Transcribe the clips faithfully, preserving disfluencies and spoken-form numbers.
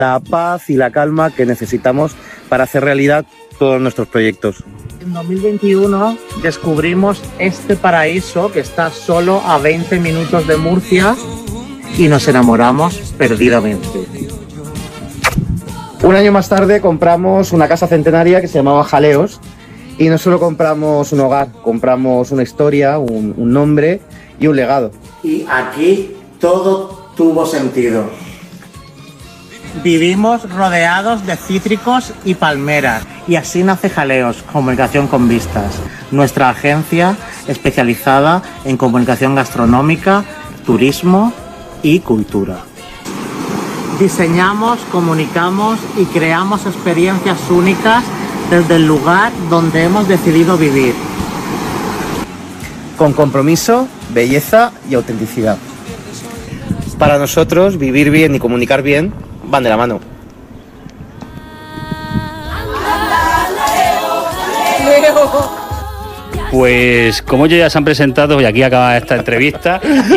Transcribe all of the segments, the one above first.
la paz y la calma que necesitamos para hacer realidad todos nuestros proyectos. En dos mil veintiuno descubrimos este paraíso que está solo a veinte minutos de Murcia y nos enamoramos perdidamente. Un año más tarde compramos una casa centenaria que se llamaba Jaleos y no solo compramos un hogar, compramos una historia, un, un nombre y un legado. Y aquí todo tuvo sentido. Vivimos rodeados de cítricos y palmeras y así nace Jaleos, Comunicación con Vistas, nuestra agencia especializada en comunicación gastronómica, turismo y cultura. Diseñamos, comunicamos y creamos experiencias únicas desde el lugar donde hemos decidido vivir. Con compromiso, belleza y autenticidad. Para nosotros, vivir bien y comunicar bien van de la mano. Pues como ellos ya se han presentado y aquí acaba esta entrevista.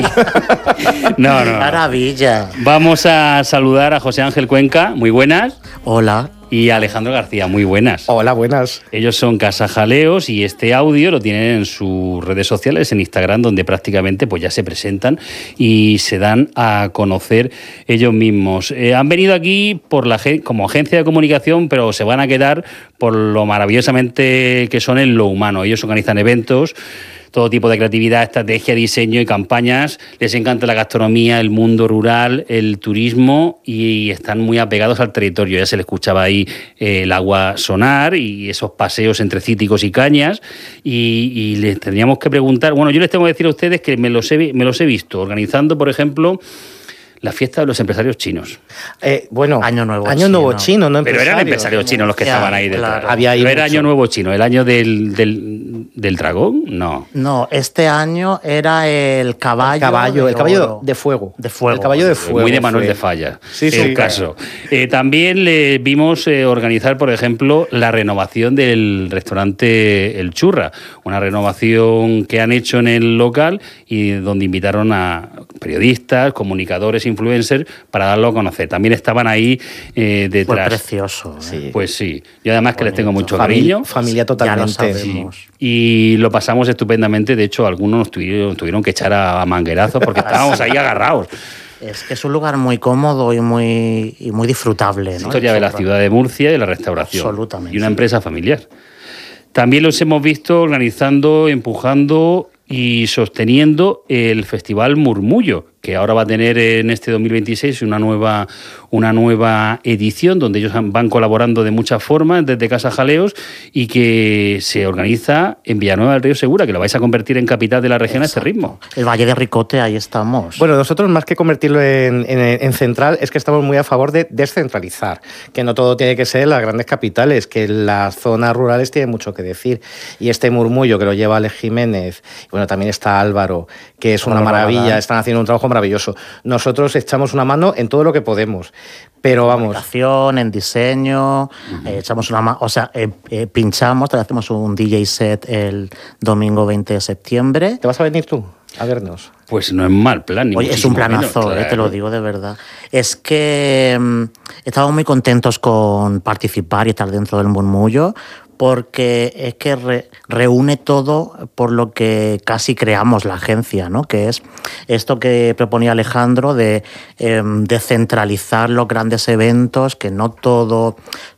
No, no. Maravilla. Vamos a saludar a José Ángel Cuenca, muy buenas. Hola. Y a Alejandro García, muy buenas. Hola, buenas. Ellos son Casa Jaleos y este audio lo tienen en sus redes sociales, en Instagram, donde prácticamente pues ya se presentan y se dan a conocer ellos mismos. Eh, han venido aquí por la como agencia de comunicación, pero se van a quedar por lo maravillosamente que son en lo humano. Ellos organizan eventos, todo tipo de creatividad, estrategia, diseño y campañas. Les encanta la gastronomía, el mundo rural, el turismo y están muy apegados al territorio. Ya se le escuchaba ahí eh, el agua sonar y esos paseos entre cítricos y cañas. Y, y les tendríamos que preguntar... Bueno, yo les tengo que decir a ustedes que me los he, me los he visto organizando, por ejemplo, la fiesta de los empresarios chinos. Eh, bueno, Año Nuevo Año Chino. Nuevo Chino, no Pero eran empresarios chinos los que Ya, estaban ahí detrás. claro. Había ahí ¿No era mucho. Año Nuevo Chino? ¿El año del, del, del dragón? No. No, este año era el caballo. El caballo, de el caballo oro. de fuego. De fuego. El caballo de fuego. Muy de Manuel fue. de Falla, Sí, sí, el claro. caso. Eh, también le vimos eh, organizar, por ejemplo, la renovación del restaurante El Churra, una renovación que han hecho en el local y donde invitaron a periodistas, comunicadores, influencers para darlo a conocer. También estaban ahí eh, Fue detrás. precioso. ¿eh? Sí. Pues sí, yo además que les tengo mucho Familia, cariño. familia Ya lo totalmente. sabemos. Y lo pasamos estupendamente. De hecho, algunos nos tuvieron, tuvieron que echar a, a manguerazos porque estábamos ahí agarrados. Es que es un lugar muy cómodo y muy, y muy disfrutable, ¿no? Historia de la ciudad de Murcia y la restauración. Absolutamente. Y una empresa familiar. También los hemos visto organizando, empujando y sosteniendo el Festival Murmullo, que ahora va a tener en este dos mil veintiséis una nueva, una nueva edición donde ellos van colaborando de muchas formas desde Casa Jaleos y que se organiza en Villanueva del Río Segura, que lo vais a convertir en capital de la región a este ritmo. El Valle de Ricote, ahí estamos. Bueno, nosotros más que convertirlo en, en, en central es que estamos muy a favor de descentralizar, que no todo tiene que ser en las grandes capitales, que las zonas rurales tienen mucho que decir. Y este murmullo que lo lleva Alex Jiménez, y bueno, también está Álvaro, que es una Álvaro maravilla, Rabadán. están haciendo un trabajo maravilloso. Nosotros echamos una mano en todo lo que podemos, pero vamos... Comunicación, en diseño, uh-huh. eh, echamos una ma- o sea, eh, eh, pinchamos, también hacemos un D J set el domingo veinte de septiembre. ¿Te vas a venir tú a vernos? Pues no es mal plan. Ni Oye, es un muchísimo planazo, menos, eh, claro. te lo digo de verdad. Es que mm, estamos muy contentos con participar y estar dentro del murmullo, porque es que re, reúne todo por lo que casi creamos la agencia, ¿no? Que es esto que proponía Alejandro de eh, descentralizar los grandes eventos, que no todo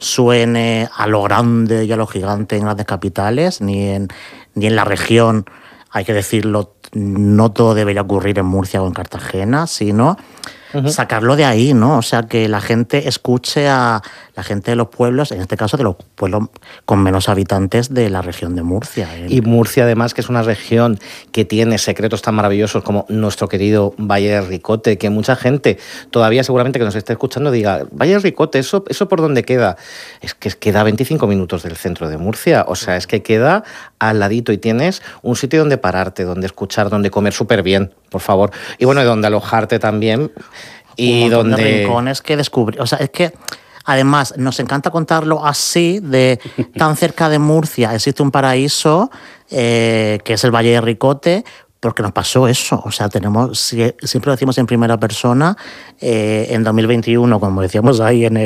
suene a lo grande y a lo gigante en grandes capitales, ni en, ni en la región, hay que decirlo, no todo debería ocurrir en Murcia o en Cartagena, sino uh-huh. sacarlo de ahí, ¿no? O sea, que la gente escuche a la gente de los pueblos, en este caso de los pueblos con menos habitantes de la región de Murcia. ¿eh? Y Murcia, además, que es una región que tiene secretos tan maravillosos como nuestro querido Valle de Ricote, que mucha gente todavía seguramente que nos esté escuchando diga, Valle de Ricote, ¿eso, eso por dónde queda? Es que queda a veinticinco minutos del centro de Murcia, o sea, es que queda al ladito y tienes un sitio donde pararte, donde escuchar, donde comer súper bien, por favor. Y bueno, y donde alojarte también. Y un montón donde... de rincones que descubrir. O sea, es que además nos encanta contarlo así, de tan cerca de Murcia existe un paraíso eh, que es el Valle de Ricote, porque nos pasó eso. O sea, tenemos, siempre lo decimos en primera persona, eh, en dos mil veintiuno, como decíamos ahí en el